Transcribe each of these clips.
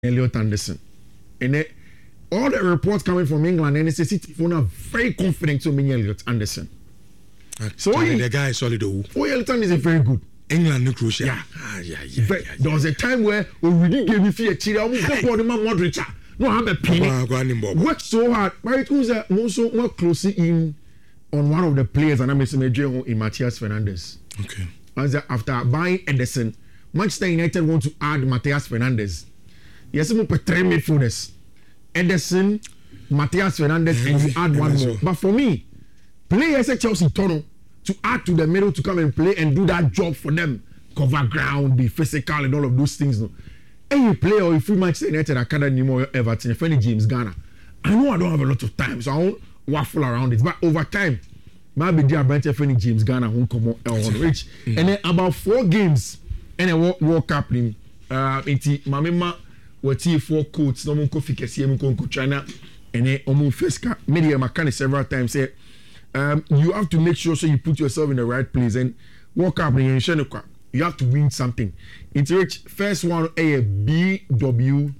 Elliot Anderson. And all the reports coming from England, and it's a City phone are very confident to me Elliot Anderson. So the guy is solid. Elliot Anderson is very good. England no crucial. Yeah. There was a time where we really gave me fear. Chile, I'm going to Modric. No, I'm a penny. Worked so hard. But it was also more closely in on one of the players, and I'm in Matias Fernandes. Okay. After buying Ederson, Manchester United want to add Matias Fernandes. Yes, we put 3 midfielders. Ederson, Matias Fernandes, and you add one more. But for me, players at Chelsea Tono to add to the middle to come and play and do that job for them, cover ground, be physical, and all of those things. No, any player or if you Manchester United Academy or Everton, if any James Garner, I know I don't have a lot of time, so I won't waffle around it. But over time, maybe dear Brent any James Garner won't come on reach, and then about 4 games and a World Cup in Mamma. What 4 coats, no one coffee can see China, and then almost first media Makani several times say, you have to make sure so you put yourself in the right place and walk up in Shenuka. You have to win something. It's rich. First one a BW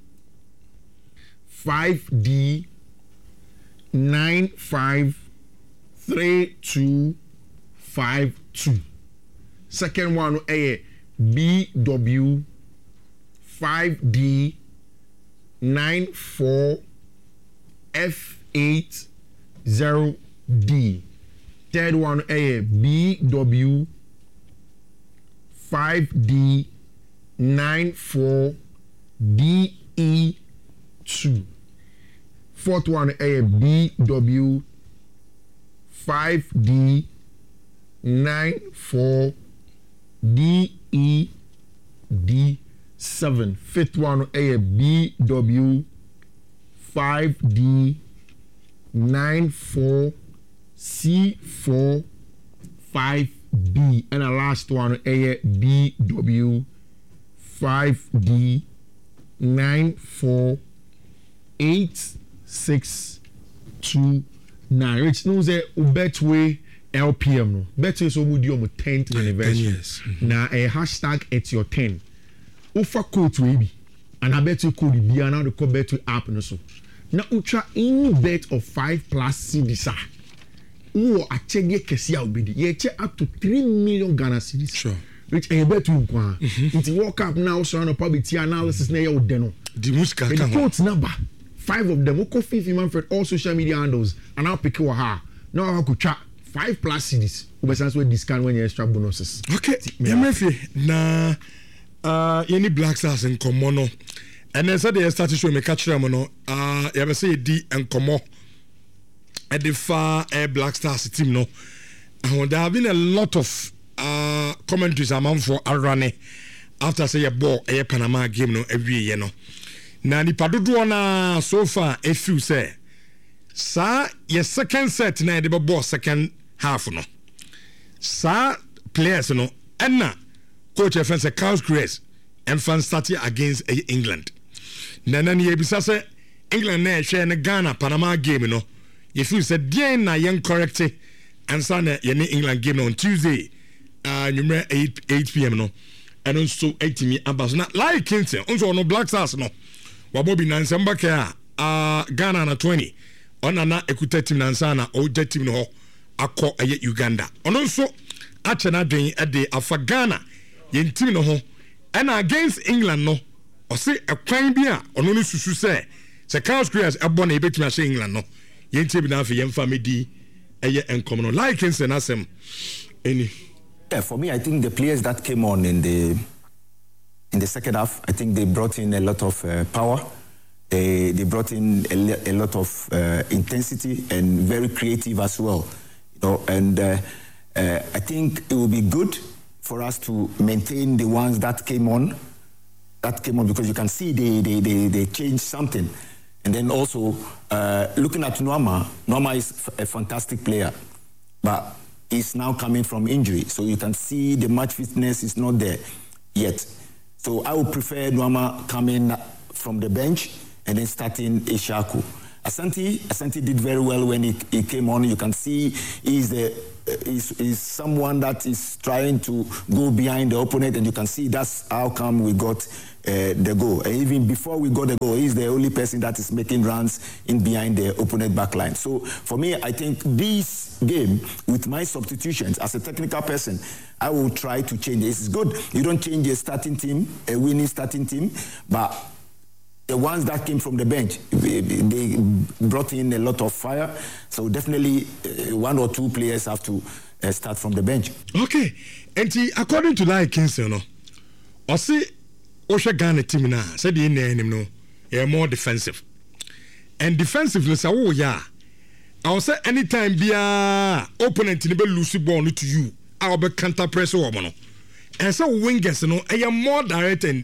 5D 953252. Second one a BW 5D 94F80D. Third one a BW 5D 94DE2. Fourth one a BW 5D 94DED7. Fifth one a BW 5D 94C45B. And the last one a BW 5D 948629. Which knows a Betway LPM no. Betway so would you 10th anniversary. Yes. Now a hashtag it's your 10. Ufa code we and I bet you could be now the code Betway app no so. Now ultra any bet of 5+ cedis. Oh, I check ye kesi obedi. Ye check up to 3 million Ghana cedis. Sure. Which a bet you kwa. It's World Cup now so on probability analysis na you deno. The muska the quotes number 5 of them. Oko Fifi Manfred all social media handles and I'll pick her. Now I could chat 5+ cedis. Ubesans we discount when you extra bonuses. Okay. Yemefi na any Black Stars in Komono. And then said they started to me catch them no. You ever say D and Komo at the far Black Stars team no. And there have been a lot of commentaries among for Arane after say a ball a Panama game no every year no. Na ni padodo na so far if you say sa your second set na the ball second half no. Sa players no enna coach offense Carlos Grace and fan started against England. Nana ni ebisa say England na share na Ghana Panama game no. If you said den na yen correct and sa na ye England game on Tuesday number 8 p.m. no. And also 8 me abas na like Kingston also no Black Stars no. Wabobi Nansamba ka Ghana na 20 ona na ekuta team Nansana o je team no akọ Uganda. Ono so achana dwen de afa Ghana yen team no ho and against England no o say ekwan bi a ono no susu say Carlos Creas ebo na ebetumi ase England no yen team na afa yen family enkom no like Kingston asem any. Yeah, for me I think the players that came on in the second half, I think they brought in a lot of power. They brought in a lot of intensity and very creative as well. You know, and I think it will be good for us to maintain the ones that came on because you can see they changed something. And then also looking at Noama is a fantastic player, but he's now coming from injury, so you can see the match fitness is not there yet. So I would prefer Noama coming from the bench and then starting Ishaku. Asante did very well when he came on. You can see he's someone that is trying to go behind the opponent, and you can see that's how come we got the goal. And even before we got the goal, he's the only person that is making runs in behind the opponent backline. So for me, I think this game, with my substitutions as a technical person, I will try to change it. It's good. You don't change a starting team, a winning starting team, but the ones that came from the bench, they brought in a lot of fire. So definitely one or two players have to start from the bench. Okay. And according to Lai Kingston, I see Osha Ghana team now said the name no, you're more defensive. And defensively, oh yeah. I will say anytime be a opponent in the lose ball to you, I'll be counter press or mono. And so wingers, I am more direct and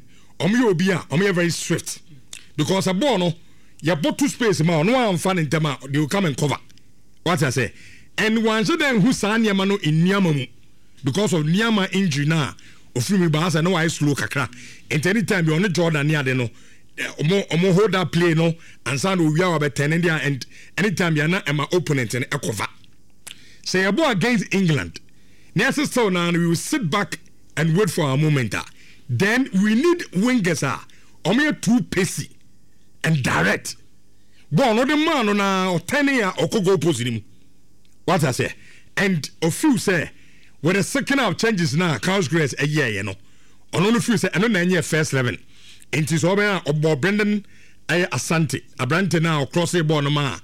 I'm very swift. Because a ball, no, you put two space, no one fan in Tema, they will come and cover. What I say. And once then who san Yamano in Niamamu, because of Niama injury now, of me Bahas, I know I slow kakra. And anytime you're on the Jordan near the no, omo hold that play no, and sound we are about 10 India, and anytime you're not my opponent and a cover. Say a ball against England. Near so now we will sit back and wait for a moment. Then we need wingers too pacey and direct. Ball no the man on a 10 year or go position. What I say, and a few say when the second half changes now, Carlos Grace a year, you know. On only few say, I don't know first 11. It is over about Brendan Asante, a Brandon now cross a ball no ma,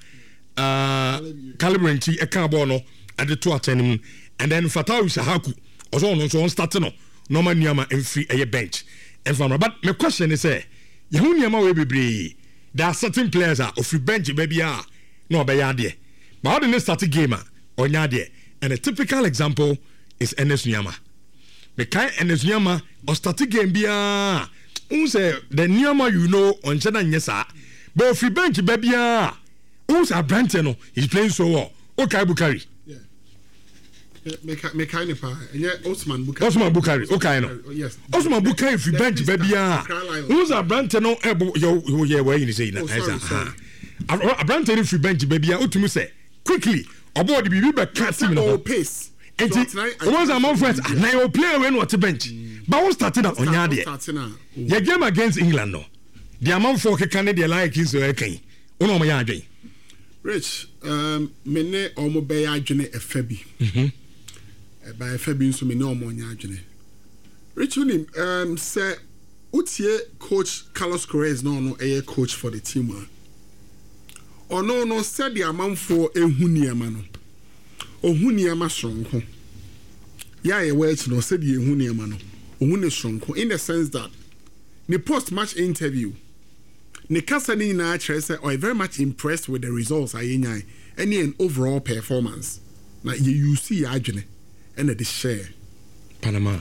Calibranchi, a carbono at the 2 10, and then Fatau Sahaku, also on starting no man Yama and free a bench. And from but my question is, Yahunyama will be there are certain players of free bench, baby, no by yardie. But how the start a game or yardie? And a typical example is Enes Nyama. The kind Enes Nyama or start a game be who say the Nyama you know on China Yesa, but free bench, baby, who's a Branteno? He's playing so well. Okay, Bukari. Mekanipa, yeah, Osman Bukari, okay, no. Yes. Osman Bukari, free bench, baby, who's a Branteno? Yo, where you say that? A Branteno free bench, baby, to say quickly about the Bibi Casim no pace. And once I'm on first, I will play when what bench. But what's starting up on Yadi? Your game against England, no. The amount for Canada like is okay. Uno Mayadi. Rich, mene omo be adwene efabi. By efabi so mene omo nya adwene. Rich unim say utie coach Carlos Correa no coach for the team. Or no said the amount for ehu niema no. Ohu niema sonko. Ya ye wait no said the ehu niema no. Ohu ne sonko in the sense that the post match interview ne kasa ni na chere say I very much impressed with the results ayenyan any an overall performance. Na you see adwene and the share Panama.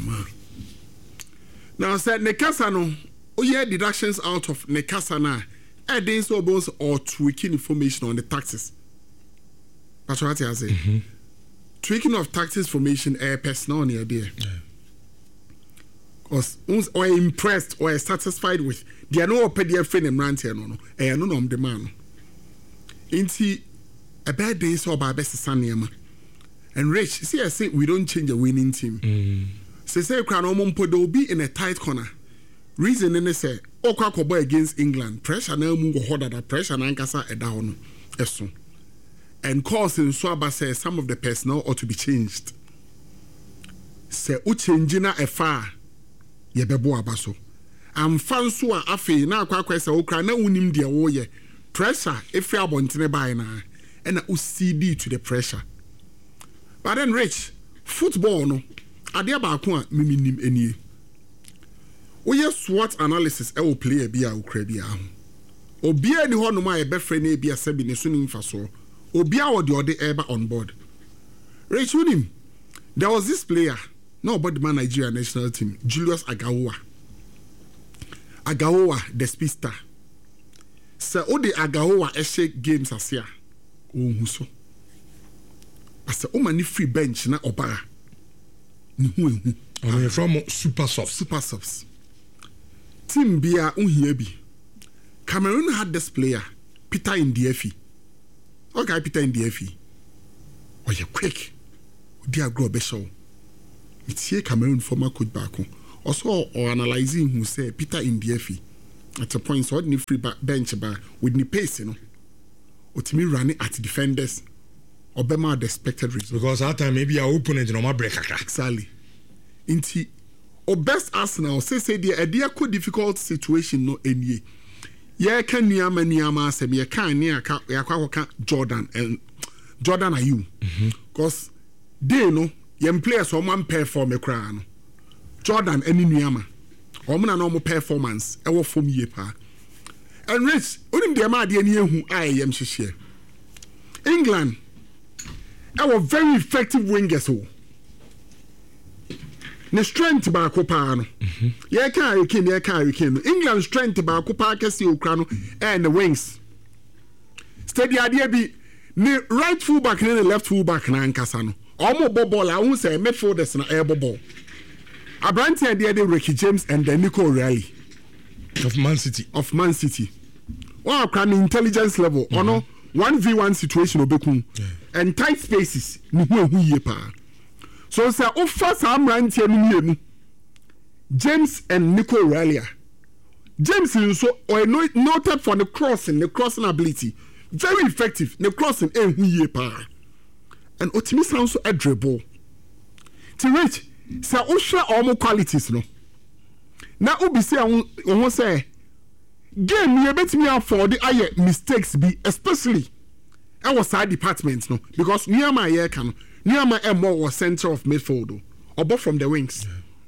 Now said ne kasa no oye deductions out of ne kasa na adding so bones or tweaking information on the taxes. That's what I say. Tweaking of taxes formation personnel near there. Because or impressed or satisfied with they are no pedia friend and rant here no. No the man. Inti a bad day so by best son. And Rich, see I say we don't change a winning team. Say crown omompo will be in a tight corner. Reason in say Okwakobo against England pressure na mu go hold that pressure na nkasa down eso and cause in Swaba say some of the personnel ought to be changed. Say u change na efa ye bebo abaso am fanso a afi na akwa say okra na unim de wo ye pressure efi abontene bai na and u cd to the pressure. But then Rich football no ade ba ko a miminim enie oye SWOT analysis e will play a bia ukra bia ho obia ni ho no ma e be frɛ na bia sabi ne so ni mfa so obia wo de ode eba on board. Rich unim there was this player no but the Nigeria national team Julius Agawoa the speedster say ode Agawoa e shake games asia ohun so asa o mani free bench na obara ni hu from super softs team bia unhia bi Cameroon had this player Peter Ndiefi. Okay, Peter Ndiefi. Oh, you're quick. Dear grow besho. It's here Cameroon former coach back. Also, or analyzing who say Peter Ndiefi at a point so any free bench bar with the pace, you know. Or to me running at defenders. Obama the expected result. Because that time maybe our opponent no break. Exactly. Inti o best Arsenal say the idea could difficult situation no any. Yeah, can niama asem ye kan ne aka yakwa Jordan and Jordan are you? Because they know yem players o man perform e kra no. Jordan any niama. O na no performance e wo form ye pa. And Rich, onim de ma de ani ehu aye yem hihye. England our very effective wingers oh. The strength ba ko pa no. Ye ka Hurricane. England strength ba ko pa kesi okra no and the wings. Steady idea be the right full back and the left full back na nkasa no. Omo ball I won't say midfielders na air ball. Abranti idea de Ricky James and the Nico O'Reilly of Man City. Wow, can intelligence level or no 1v1 situation obekun and tight spaces ni hu ye pa. So say offer some rantie no James and Nico O'Reilly. James is so noted for the crossing ability. Very effective. The crossing hu ye pa. And otimi sound so dribble. To reach say osha all qualities no. Na obi say won say game you betimi afford the mistakes be especially our side department no because Niama here can Niama Emo was center of midfield or both from the wings.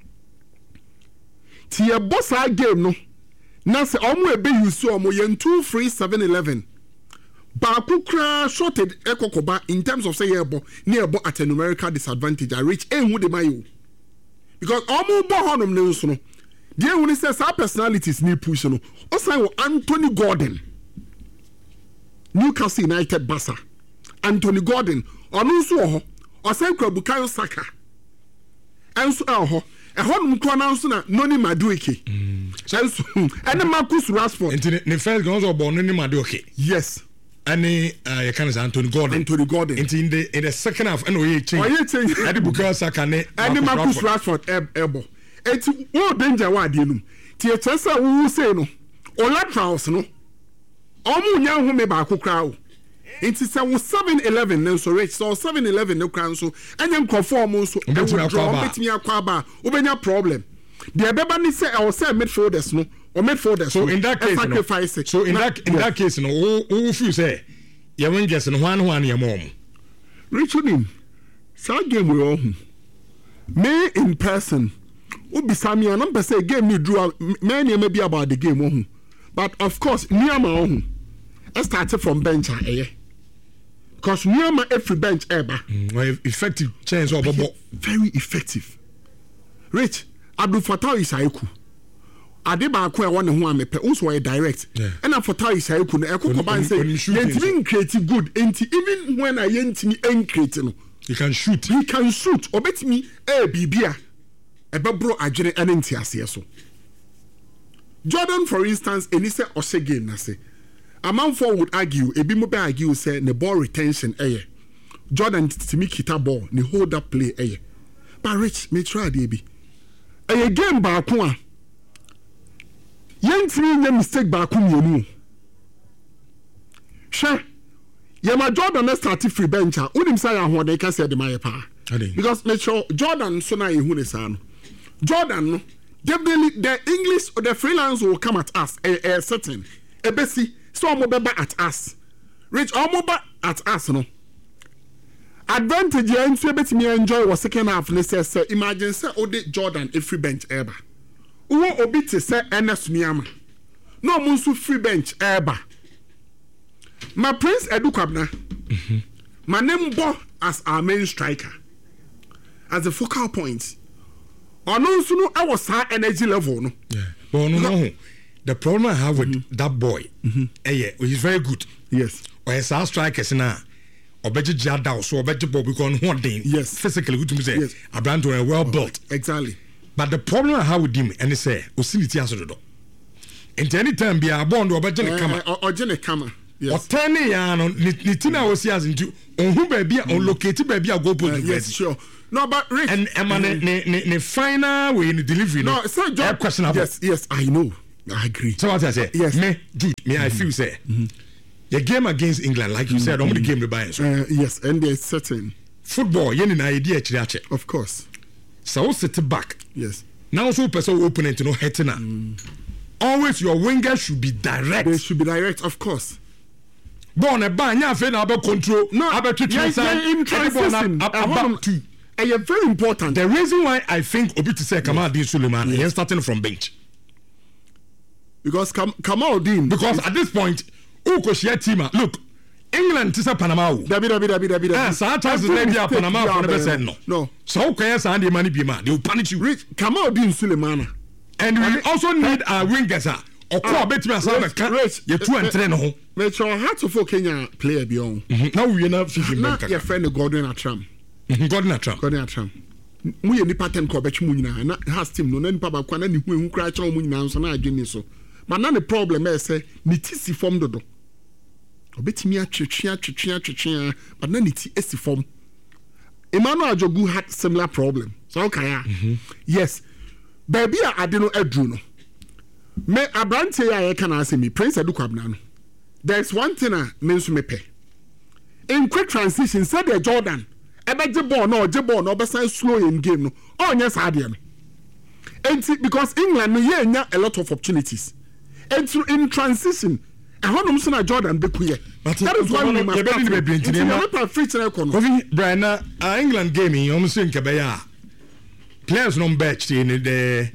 Tia boss our game no na say omo ebe you so omo yen 2-3-7-11 Baku kra shorted ekokoba in terms of say yebo nearbo at a numerical disadvantage I reach who de mayo because omo bo honom ne so no dear when he says our personalities need push no also Anthony Gordon Newcastle United Basa Anthony Gordon onu so ho osenka Bukayo Saka enso ho ehonum ko na nso na Noni Madueke enso ene Marcus Rashford into the first goals of Noni Madueke yes any you can say Anthony Gordon into in the second half and we change Edi Bukayo Saka ne Marcus Rashford ebo eti wo danger wa de num ti etesa wo say no Olatraus no omu nya ho me ba akokra o enti se wo 7-11 ne so rich so 7-11 ne kran so enya nkofo omu so betimi akwa ba obenya problem the beba ni say I say midfielders no or midfielders so in that case sacrifice no, so in that case no who feel say ya wingers no one ya mom Richardin sa game we all me in person Ubi Samia number say game me drew many maybe about the game but of course Niama I started from bench because Niama every bench ever effective chance of very effective Rich Abdul Fattah Isaiku Adeba ko e won ho amepe also a direct and Fattah Isaiku no ekoko ban say yentimi create good even when I yentimi create no he can shoot obetimi bibia ebebro adwene ene ntiase so Jordan for instance any say ose game na say a man for would argue ebi mo be argue say the ball retention Jordan timi kita ball ni hold up play but Rich me try dey bi game ba ko a yentimi nye mistake ba ko mienu hwe yema Jordan na start free bench a unim say ahode ka say de my pa because make sure Jordan so na ehu ne sa no Jordan no definitely the English or the freelance will come at us a certain ebesi so omobeba at us Rich omoba at us no advantage and so betimi enjoy was second half ne say imagine say ode Jordan a free bench eba wo obi te say Ernest Miama no munsu free bench eba my Prince Edu Kwabna my name bo as our main striker as a focal point also no I was high energy level no but no the problem I have with that boy he's very good yes or as our strikers na obeje jada so obeje bob because one day yes physically good to say yes. A brand to a well built exactly but the problem I have with him and say osility asodo and any time be a bond obeje ne kama Otene ya no ni tina was as into onhu baby on locate baby go put yes sure no but Rich and ne final way in delivery no sir John questionable yes I know I agree so what I say yes me I feel say the game against England like you said only game the buy yes and there's certain football yen na idea chirache of course so sit back yes now so person opponent no hetina always your winger should be direct they should be direct of course born a ban ya fe na about control no about to in transition very important. The reason why I think Obi to say Kamaldeen Suleiman he starting from bench because Kamaldeen because at this point who could share team look England is a Panama Dabi so chances maybe a Panama for the best no so okay yes and the money be man they will punish you Rich Kamaldeen Suleiman and we also need our wingers or call bet me as you 2 and 3 no make sure how to for Kenya player beyond now we not fishing your friend Gordon Atram Gordon Atram mu ye nipa 10 ko betwe mu nyina na has team no na nipa ba kwa na ne hu kra kra mu nyina so na adwene so but na the problem is say ni ti si form dodo obetimi atwetwe but na ni ti esi form Emmanuel Ajogu had similar problem so okay yes baby a ade no adru no me abrante ya can ask me Prince Aduku Abna no there's one thing me nso me pay in quick transition said the Jordan ebeje ball no obesan slow in game no onye sa ade no because England no ye nya a lot of opportunities and in transition ahonom so na Jordan bekuye that is why we must be free to Kofi Brian England game you must think about players no batch in the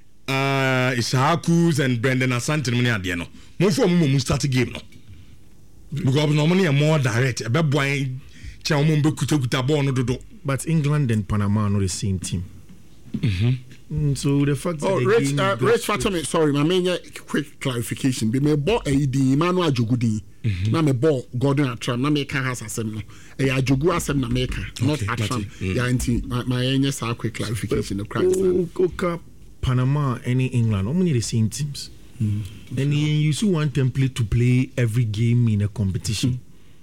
Isahakus and Brendan Asante no ade no mo for mo start game no because normally are more direct e be boy chawo be kuta ball no dodo but England and Panama are not the same team so the fact that Rich Fatami sorry my main quick clarification be me ball the Emmanuel Ajogu din na me ball Gordon Atram na me ka has asem no e Ajogu asem na me ka not Atram ya anti my any quick clarification the cracks okay Panama any England only the same teams and you use one template to play every game in a competition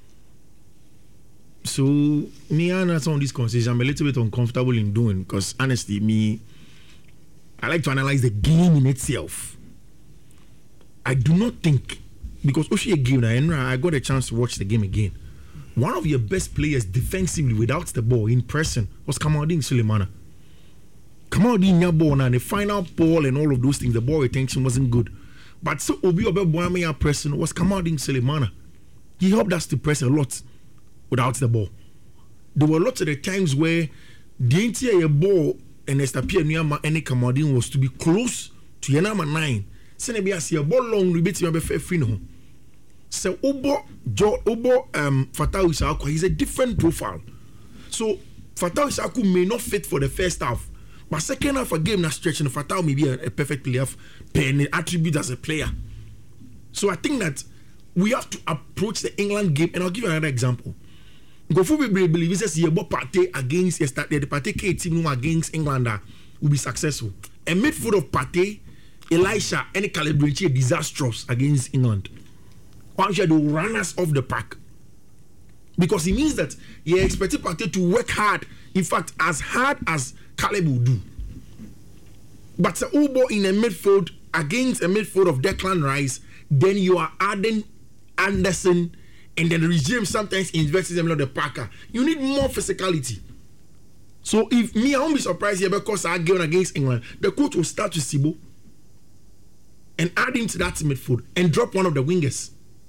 so me and some of these conversations I'm a little bit uncomfortable in doing because honestly I like to analyze the game in itself. I do not think because Oshie game I got a chance to watch the game again. One of your best players defensively without the ball in person was Kamaldeen Suleiman. Kamaldeen ball and the final ball and all of those things, the ball retention wasn't good. But so Obi Obebuame person was Kamaldeen Suleiman. He helped us to press a lot without the ball. There were lots of the times where the entire ball and Estapia Niyama and Kamaldeen was to be close to Yanama 9. Senebia see a ball long rebate me free no. So Fatau Issahaku he's a different profile. So Fatau Issahaku may not fit for the first half. But second half of game na stretch and Fatau may be a perfect player pen attribute as a player. So I think that we have to approach the England game and I'll give you another example. Go for believe this is party against the party team against England will be successful. A midfield of Partey, Elisha, and Calibrachi disastrous against England. One shall do runners off the pack. Because it means that you expect Partey to work hard, in fact, as hard as Caleb will do. But the Ubo in a midfield against a midfield of Declan Rice, then you are adding Anderson. And then the regime sometimes invests in them like the Parker. You need more physicality. So if I won't be surprised here because I game against England, the coach will start with Sibo and add him to that midfield and drop one of the wingers.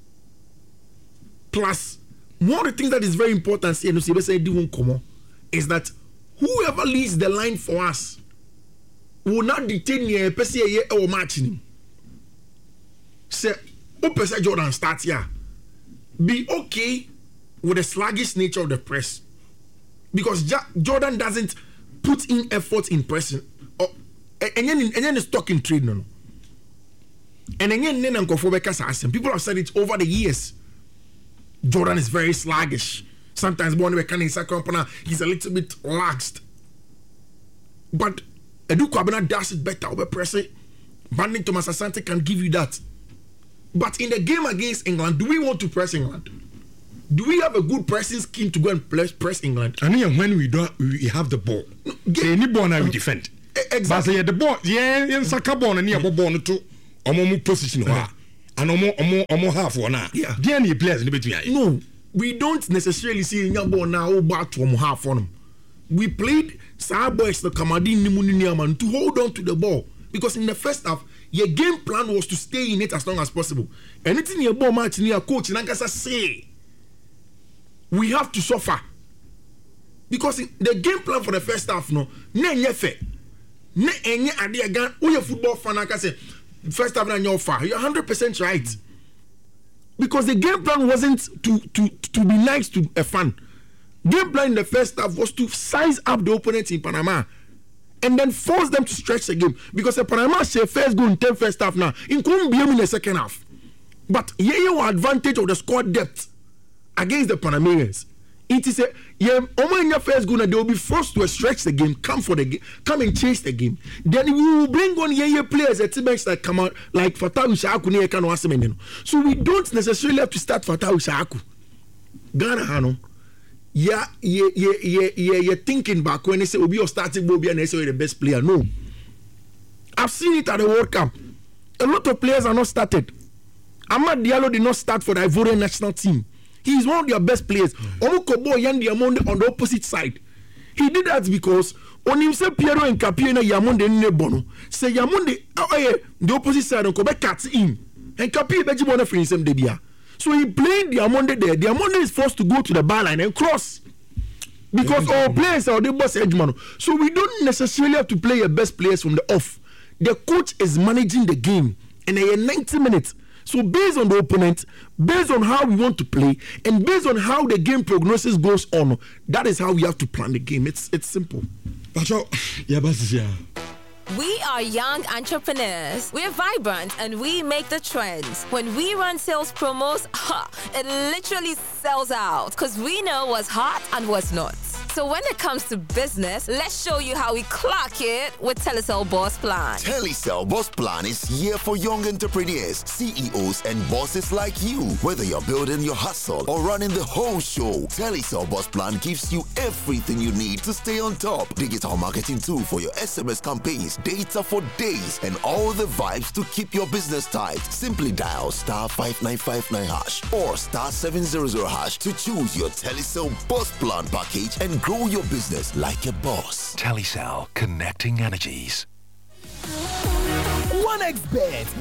Plus, one of the things that is very important here, is that whoever leads the line for us will not detain a person or matching. Say, Jordan starts here. Be okay with the sluggish nature of the press because Jordan doesn't put in effort in pressing and then it's stock in trade no and then people have said it over the years. Jordan is very sluggish. Sometimes he's a little bit laxed, but Aduku Abna does it better over pressing. Brandon Thomas Asante can give you that. But in the game against England, do we want to press England? Do we have a good pressing scheme to go and press England? And then when we have the ball, any ball now we defend. Exactly. But the ball, in soccer ball and near ball to omo position and omo half one. Yeah. The any players in between. No, we don't necessarily see in your ball now back to half on them. We played Star Boys the Kamadin Nimuniaman to hold on to the ball because in the first half, your game plan was to stay in it as long as possible. Anything your ball match near coach Nankasa say, we have to suffer because the game plan for the first half no enye ade again. Who your football fan Nankasa first half na your far. You're 100% right because the game plan wasn't to be nice to a fan. Game plan in the first half was to size up the opponents in Panama and then force them to stretch the game because the Panama say first goal in 10 first half now. In couldn't be in the second half. But your advantage of the squad depth against the Panamanians. It is in your first goal, they will be forced to stretch the game, come and chase the game. Then we will bring on your players at teams that come out like Fatawu Shaku. So we don't necessarily have to start Fatawu Shaku. Ghana Hano. Yeah, thinking back when they say Obi or starting Bobby and they say the best player. No. I've seen it at the World Cup. A lot of players are not started. Amad Diallo did not start for the Ivorian national team. He is one of their best players. Omukobo Yandi Yamonde on the opposite side. He did that because on himself Piero and Capio na Yamonde Nebono. Say Yamonde the opposite side on Kobe cuts in. And Capio Bejibona for himself Debia. So he played Diamonde there. Diamonde is forced to go to the byline and cross. Because our players are the boss edgeman. So we don't necessarily have to play your best players from the off. The coach is managing the game. And they are 90 minutes. So based on the opponent, based on how we want to play, and based on how the game prognosis goes on, that is how we have to plan the game. It's simple. We are young entrepreneurs. We're vibrant and we make the trends. When we run sales promos, it literally sells out because we know what's hot and what's not. So when it comes to business, let's show you how we clock it with Telecel Boss Plan. Telecel Boss Plan is here for young entrepreneurs, CEOs, and bosses like you. Whether you're building your hustle or running the whole show, Telecel Boss Plan gives you everything you need to stay on top. Digital marketing tool for your SMS campaigns, data for days, and all the vibes to keep your business tight. Simply dial *5959# or *700# to choose your Telecel Boss Plan package and grow your business like a boss. Telecel, connecting energies. 1xBet,